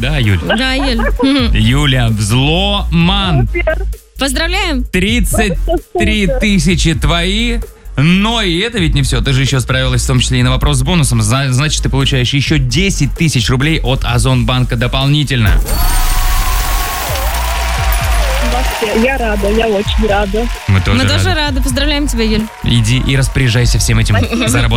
да, Юль? Да, Юль. Юля, взломан. Поздравляем. 33 тысячи твои. Но и это ведь не все. Ты же еще справилась в том числе и на вопрос с бонусом. Значит, ты получаешь еще 10 тысяч рублей от Озонбанка дополнительно. Я рада, я очень рада. Мы тоже рады. Поздравляем тебя, Юль. Иди и распоряжайся всем этим заработанным.